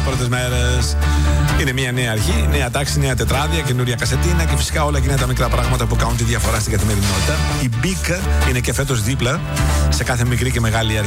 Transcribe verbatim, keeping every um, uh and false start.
πρώτες μέρες. Είναι μια νέα αρχή, νέα τάξη, νέα τετράδια, καινούρια κασετίνα και φυσικά όλα εκείνα τα μικρά πράγματα που κάνουν τη διαφορά στην καθημερινότητα. Η Big είναι και φέτος δίπλα σε κάθε μικρή και μεγάλη αρχή.